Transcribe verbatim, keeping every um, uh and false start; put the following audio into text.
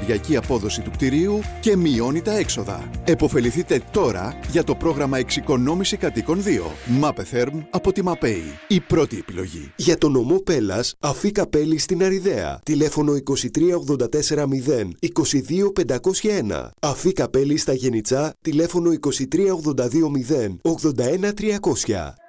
ενεργειακή απόδοση του κτηρίου και μειώνει τα έξοδα. Εποφεληθείτε τώρα για το πρόγραμμα Εξοικονόμηση Κατοίκων δύο. Μάπεθερμ από τη ΜΑΠΕΗ. Η πρώτη επιλογή. Για τον νομό Πέλλας, Αφή Καπέλη στην Αριδαία. Τηλέφωνο είκοσι τρία ογδόντα τέσσερα μηδέν είκοσι δύο πεντακόσια ένα. Αφή Καπέλη στα Γενιτσά. Τηλέφωνο είκοσι τρία ογδόντα δύο μηδέν ογδόντα ένα τριακόσια.